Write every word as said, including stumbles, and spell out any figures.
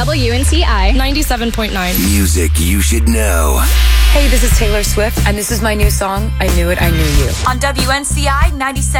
W N C I ninety-seven point nine. Music you should know. Hey, this is Taylor Swift, and this is my new song, I Knew It, I Knew You. On W N C I ninety-seven.